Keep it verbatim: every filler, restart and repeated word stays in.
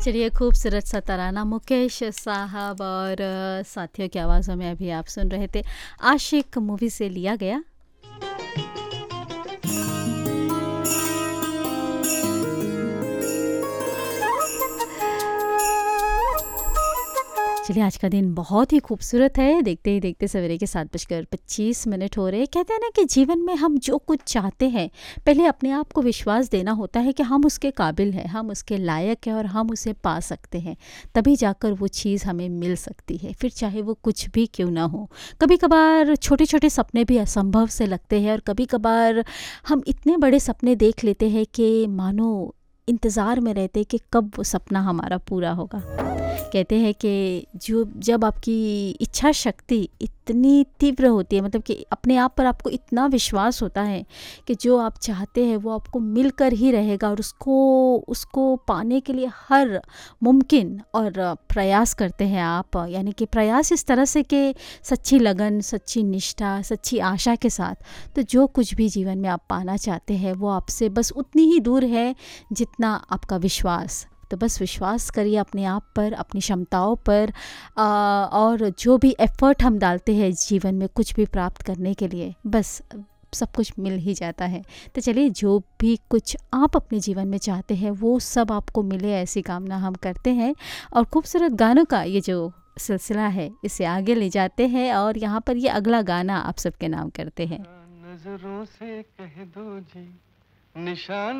चलिए, खूबसूरत सा तराना मुकेश साहब और अ, साथियों की आवाज़ों में अभी आप सुन रहे थे। आशिक मूवी से लिया गया। चलिए, आज का दिन बहुत ही खूबसूरत है। देखते ही देखते सवेरे के सात बजकर पच्चीस मिनट हो रहे हैं। कहते हैं ना कि जीवन में हम जो कुछ चाहते हैं, पहले अपने आप को विश्वास देना होता है कि हम उसके काबिल हैं, हम उसके लायक हैं और हम उसे पा सकते हैं। तभी जाकर वो चीज़ हमें मिल सकती है, फिर चाहे वो कुछ भी क्यों ना हो। कभी कभार छोटे छोटे सपने भी असंभव से लगते हैं और कभी कभार हम इतने बड़े सपने देख लेते हैं कि मानो इंतज़ार में रहते हैं कि कब वो सपना हमारा पूरा होगा। कहते हैं कि जो जब आपकी इच्छा शक्ति इतनी तीव्र होती है, मतलब कि अपने आप पर आपको इतना विश्वास होता है कि जो आप चाहते हैं वो आपको मिलकर ही रहेगा और उसको उसको पाने के लिए हर मुमकिन और प्रयास करते हैं आप। यानी कि प्रयास इस तरह से कि सच्ची लगन, सच्ची निष्ठा, सच्ची आशा के साथ, तो जो कुछ भी जीवन में आप पाना चाहते हैं वो आपसे बस उतनी ही दूर है जितना आपका विश्वास। तो बस विश्वास करिए अपने आप पर, अपनी क्षमताओं पर, आ, और जो भी एफ़र्ट हम डालते हैं जीवन में कुछ भी प्राप्त करने के लिए, बस सब कुछ मिल ही जाता है। तो चलिए, जो भी कुछ आप अपने जीवन में चाहते हैं वो सब आपको मिले, ऐसी कामना हम करते हैं। और खूबसूरत गानों का ये जो सिलसिला है इसे आगे ले जाते हैं और यहाँ पर ये अगला गाना आप सबके नाम करते हैं। नजरों से कह दो जी निशान